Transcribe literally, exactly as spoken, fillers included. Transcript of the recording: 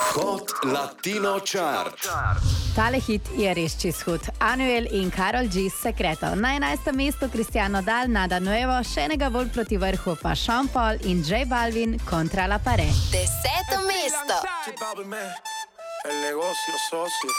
Hot Latino Chart. Tale hit je res čist hud. Anuel in Karol G s Secreto. Na enajstem mestu Cristiano Dal, Nada Nuevo, še enega bolj proti vrhu pa Sean Paul in J Balvin Contra la Pared. Deseto mesto. El negocio socio.